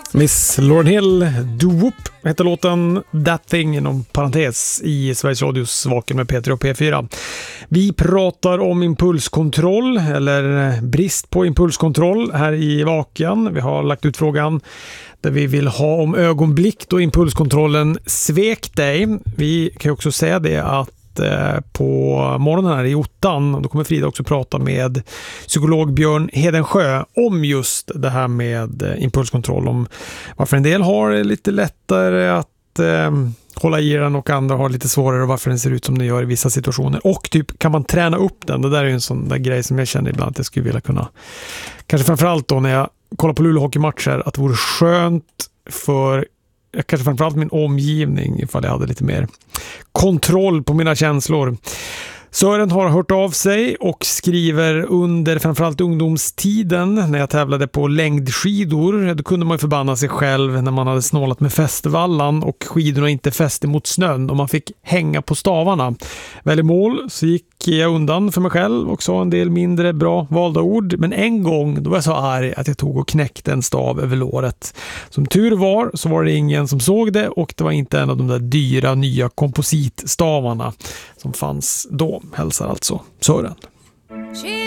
Miss Lauryn Hill, Do Whoop heter låten, That Thing inom parentes i Sveriges Radios Vaken med P3 och P4. Vi pratar om impulskontroll eller brist på impulskontroll här i Vaken. Vi har lagt ut frågan där vi vill ha om ögonblick då impulskontrollen svek dig. Vi kan också säga det att på morgonen här i Ottan, då kommer Frida också prata med psykolog Björn Hedensjö om just det här med impulskontroll, om varför en del har lite lättare att hålla i den och andra har lite svårare och varför den ser ut som den gör i vissa situationer. Och typ, kan man träna upp den? Det där är ju en sån där grej som jag känner ibland att jag skulle vilja kunna, kanske framförallt då när jag kollar på Luleå hockeymatcher, att det vore skönt för kanske framförallt min omgivning ifall jag hade lite mer kontroll på mina känslor. Sören har hört av sig och skriver: under framförallt ungdomstiden när jag tävlade på längdskidor, då kunde man ju förbanna sig själv när man hade snålat med fästevallan och skidorna inte fäste mot snön och man fick hänga på stavarna. Väl i mål så gick jag undan för mig själv och sa en del mindre bra valda ord, men en gång då var jag så arg att jag tog och knäckte en stav över låret. Som tur var så var det ingen som såg det och det var inte en av de där dyra nya kompositstavarna som fanns då. Hälsar alltså Sören.